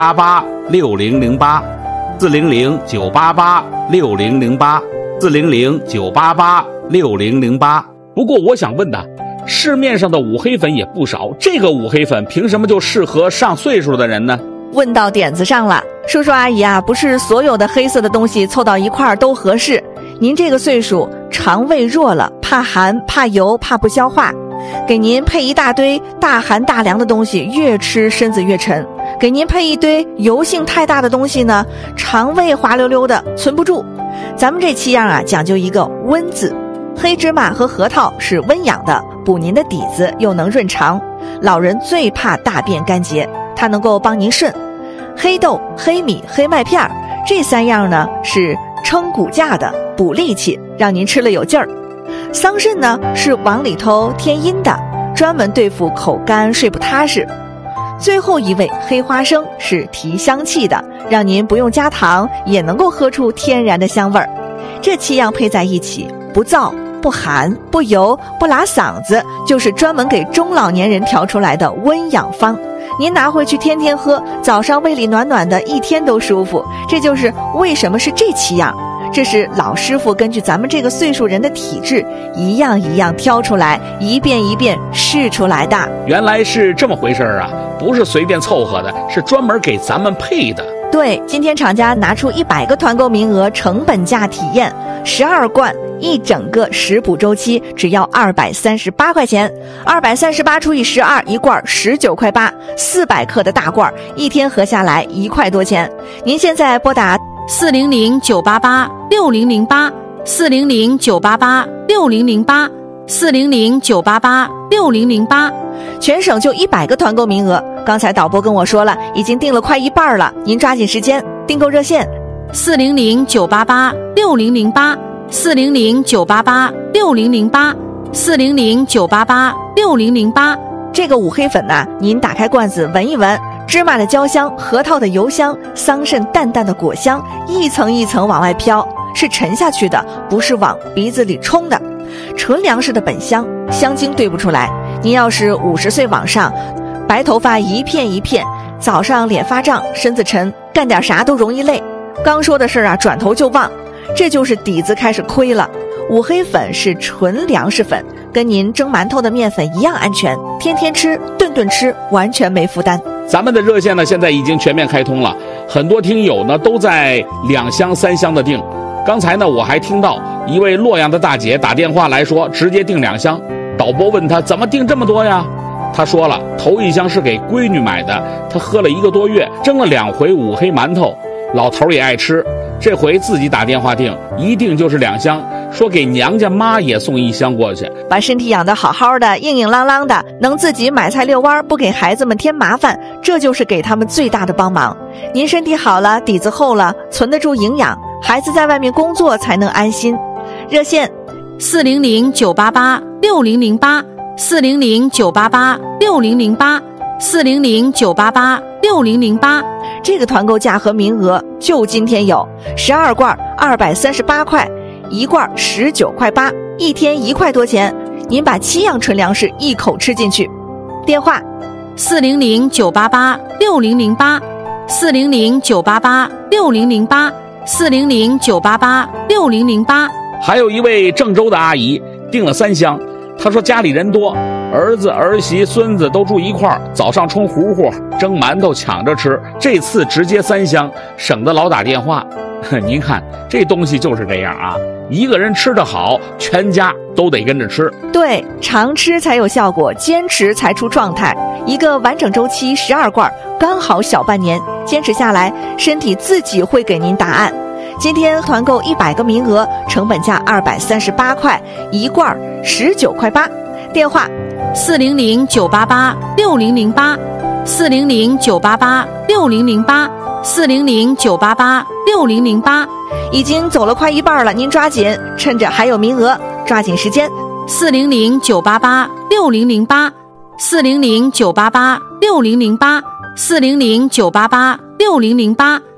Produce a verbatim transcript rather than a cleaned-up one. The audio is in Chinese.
八八六零零八，四零零九八八六零零八，四零零九八八六零零八。不过我想问的，市面上的五黑粉也不少，这个五黑粉凭什么就适合上岁数的人呢？ 问到点子上了，叔叔阿姨啊，不是所有的黑色的东西凑到一块儿都合适。您这个岁数，肠胃弱了，怕寒、怕油、怕不消化，给您配一大堆大寒大凉的东西，越吃身子越沉。给您配一堆油性太大的东西呢，肠胃滑溜溜的，存不住。咱们这七样啊，讲究一个温字。黑芝麻和核桃是温养的，补您的底子，又能润肠。老人最怕大便干结，它能够帮您顺。黑豆、黑米、黑麦片这三样呢是撑骨架的，补力气，让您吃了有劲儿。桑葚呢是往里头添阴的，专门对付口干睡不踏实。最后一味黑花生是提香气的，让您不用加糖也能够喝出天然的香味儿。这七样配在一起，不燥不寒不油不拉嗓子，就是专门给中老年人调出来的温养方。您拿回去天天喝，早上胃里暖暖的，一天都舒服。这就是为什么是这七样，这是老师傅根据咱们这个岁数人的体质，一样一样挑出来，一遍一遍试出来的。 原来是这么回事啊，不是随便凑合的，是专门给咱们配的。 对，今天厂家拿出一百个团购名额，成本价体验十二罐，一整个食补周期只要二百三十八块钱，二百三十八除以十二，一罐十九块八，四百克的大罐，一天合下来一块多钱。您现在拨打四零零九八八六零零八，四零零九八八六零零八，四零零九八八六零零八， 全省就一百个团购名额。刚才导播跟我说了，已经订了快一半了，您抓紧时间。订购热线四零零九八八六零零八，四零零九八八六零零八，四零零九八八六零零八。 这个五黑粉呐、啊，您打开罐子闻一闻，芝麻的焦香，核桃的油香，桑葚淡淡的果香，一层一层往外飘，是沉下去的，不是往鼻子里冲的。纯粮食的本香，香精兑不出来。您要是五十岁往上，白头发一片一片，早上脸发胀，身子沉，干点啥都容易累。刚说的事儿啊，转头就忘，这就是底子开始亏了。五黑粉是纯粮食粉，跟您蒸馒头的面粉一样安全，天天吃，顿顿吃，完全没负担。 咱们的热线呢，现在已经全面开通了，很多听友呢都在两箱三箱的订。刚才呢，我还听到一位洛阳的大姐打电话来说，直接订两箱。导播问她怎么订这么多呀？她说了，头一箱是给闺女买的，她喝了一个多月，蒸了两回五黑馒头，老头也爱吃。这回自己打电话订，一订就是两箱，说给娘家妈也送一箱过去。 把身体养得好好的，硬硬朗朗的，能自己买菜遛弯，不给孩子们添麻烦，这就是给他们最大的帮忙。您身体好了，底子厚了，存得住营养，孩子在外面工作才能安心。热线四零零九八八六零零八，四零零九八八六零零八，四零零九八八六零零八。 这个团购价和名额就今天有，十二罐二百三十八块，一罐十九块八，一天一块多钱，您把七样纯粮食一口吃进去。电话四零零九八八六零零八，四零零九八八六零零八，四零零九八八六零零八。 还有一位郑州的阿姨订了三箱，她说家里人多，儿子儿媳孙子都住一块儿，早上冲糊糊蒸馒头抢着吃，这次直接三箱，省得老打电话。您看这东西就是这样啊，一个人吃得好，全家都得跟着吃。 对，常吃才有效果，坚持才出状态。一个完整周期十二罐，刚好小半年，坚持下来，身体自己会给您答案。今天团购一百个名额，成本价二百三十八块，一罐十九块八。电话四零零九八八六零零八，四零零九八八六零零八，四零零九八八六零零八。 已经走了快一半了，您抓紧，趁着还有名额，抓紧时间。 四零零九八八六零零八，四零零九八八六零零八，四零零九八八六零零八。